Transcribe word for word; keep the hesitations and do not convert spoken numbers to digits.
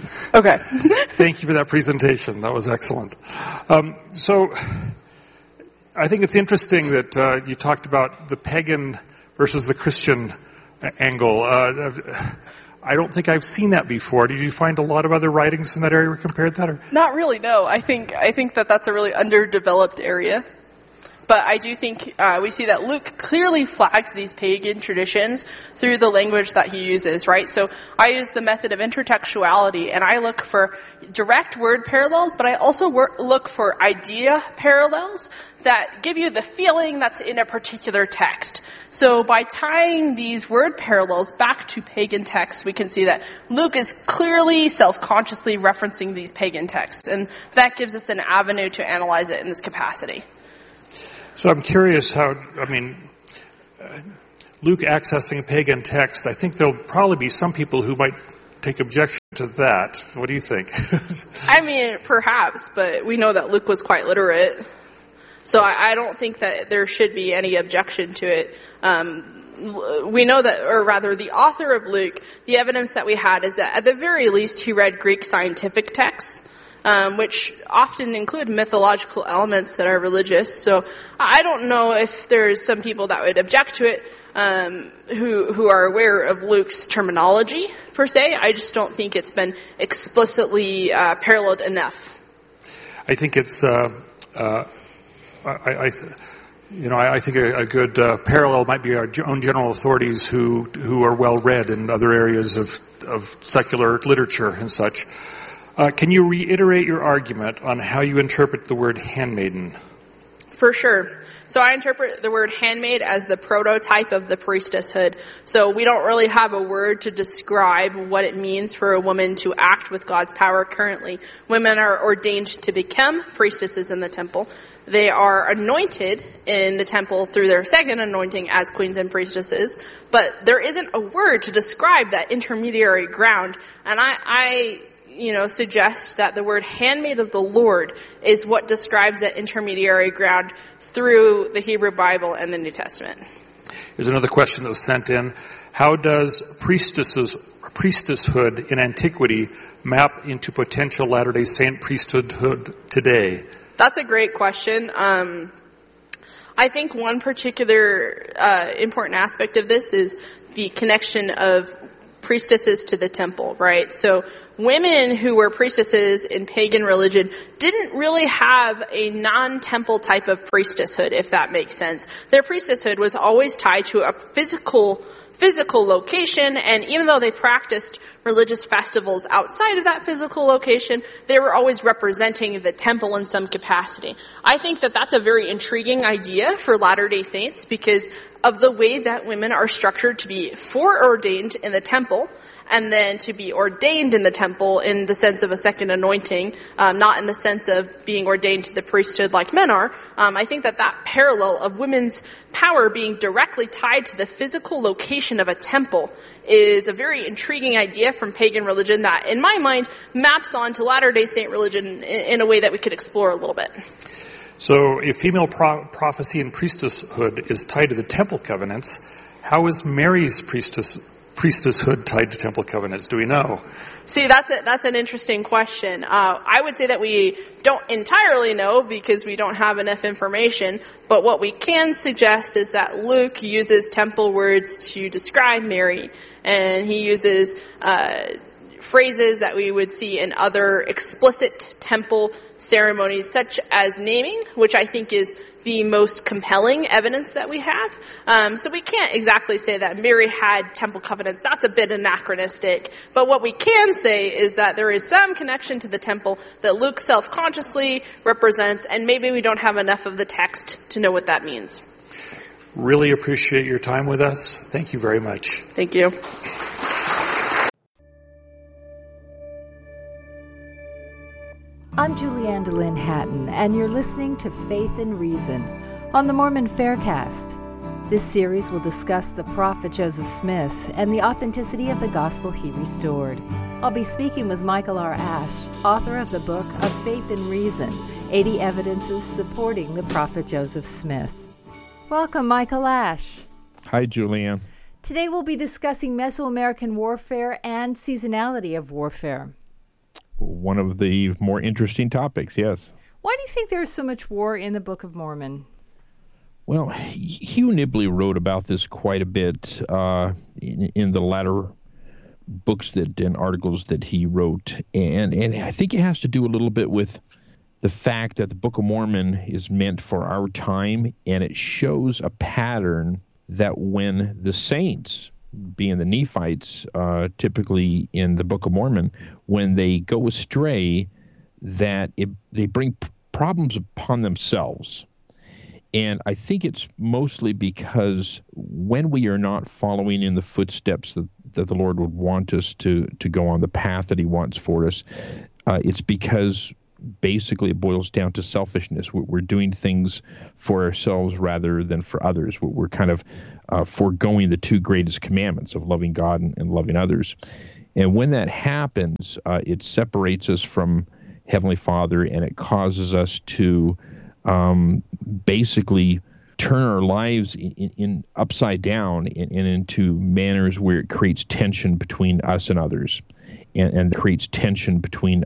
Okay. Thank you for that presentation. That was excellent. Um, so I think it's interesting that uh, you talked about the pagan versus the Christian angle. Uh, I don't think I've seen that before. Did you find a lot of other writings in that area where you compared that? Or? Not really, no. I think I think that that's a really underdeveloped area. But I do think uh, we see that Luke clearly flags these pagan traditions through the language that he uses, right? So I use the method of intertextuality, and I look for direct word parallels, but I also work, look for idea parallels that give you the feeling that's in a particular text. So by tying these word parallels back to pagan texts, we can see that Luke is clearly self-consciously referencing these pagan texts, and that gives us an avenue to analyze it in this capacity. So I'm curious how, I mean, uh, Luke accessing a pagan text, I think there'll probably be some people who might take objection to that. What do you think? I mean, perhaps, but we know that Luke was quite literate. So I, I don't think that there should be any objection to it. Um, we know that, or rather the author of Luke, the evidence that we had is that at the very least he read Greek scientific texts. Um, which often include mythological elements that are religious. So I don't know if there's some people that would object to it um, who who are aware of Luke's terminology, per se. I just don't think it's been explicitly uh, paralleled enough. I think it's, uh, uh, I, I, you know, I, I think a, a good uh, parallel might be our own general authorities who who are well read in other areas of, of secular literature and such. Uh, can you reiterate your argument on how you interpret the word handmaiden? For sure. So I interpret the word handmaid as the prototype of the priestesshood. So we don't really have a word to describe what it means for a woman to act with God's power currently. Women are ordained to become priestesses in the temple. They are anointed in the temple through their second anointing as queens and priestesses. But there isn't a word to describe that intermediary ground. And I... I you know, suggest that the word handmaid of the Lord is what describes that intermediary ground through the Hebrew Bible and the New Testament. Here's another question that was sent in. How does priestesses, priestesshood in antiquity map into potential Latter-day Saint priesthood today? That's a great question. Um, I think one particular uh, important aspect of this is the connection of priestesses to the temple, right? So women who were priestesses in pagan religion didn't really have a non-temple type of priestesshood, if that makes sense. Their priestesshood was always tied to a physical physical location, and even though they practiced religious festivals outside of that physical location, they were always representing the temple in some capacity. I think that that's a very intriguing idea for Latter-day Saints because of the way that women are structured to be foreordained in the temple, and then to be ordained in the temple in the sense of a second anointing, um, not in the sense of being ordained to the priesthood like men are. Um, I think that that parallel of women's power being directly tied to the physical location of a temple is a very intriguing idea from pagan religion that, in my mind, maps onto Latter-day Saint religion in, in a way that we could explore a little bit. So if female pro- prophecy and priestesshood is tied to the temple covenants, how is Mary's priestess priestesshood tied to temple covenants? Do we know? See, that's a, that's an interesting question. Uh, I would say that we don't entirely know because we don't have enough information, but what we can suggest is that Luke uses temple words to describe Mary, and he uses uh, phrases that we would see in other explicit temple ceremonies, such as naming, which I think is the most compelling evidence that we have. Um, so we can't exactly say that Mary had temple covenants. That's a bit anachronistic. But what we can say is that there is some connection to the temple that Luke self-consciously represents, and maybe we don't have enough of the text to know what that means. Really appreciate your time with us. Thank you very much. Thank you. I'm Julianne DeLynn Hatton, and you're listening to Faith and Reason on the Mormon Faircast. This series will discuss the prophet Joseph Smith and the authenticity of the gospel he restored. I'll be speaking with Michael R. Ash, author of the book of Faith and Reason, eighty Evidences Supporting the Prophet Joseph Smith. Welcome, Michael Ash. Hi, Julianne. Today we'll be discussing Mesoamerican warfare and seasonality of warfare. one of the more interesting topics, yes. Why do you think there's so much war in the Book of Mormon? Well, Hugh Nibley wrote about this quite a bit uh, in, in the latter books that and articles that he wrote, and and I think it has to do a little bit with the fact that the Book of Mormon is meant for our time, and it shows a pattern that when the saints, being the Nephites, uh, typically in the Book of Mormon, when they go astray, that it, they bring p- problems upon themselves. And I think it's mostly because when we are not following in the footsteps that, that the Lord would want us to, to go on, the path that he wants for us, uh, it's because basically it boils down to selfishness. We're, we're doing things for ourselves rather than for others. We're kind of uh, foregoing the two greatest commandments of loving God and, and loving others. And when that happens, uh, it separates us from Heavenly Father, and it causes us to um, basically turn our lives in, in, in upside down and, and into manners where it creates tension between us and others, and, and creates tension between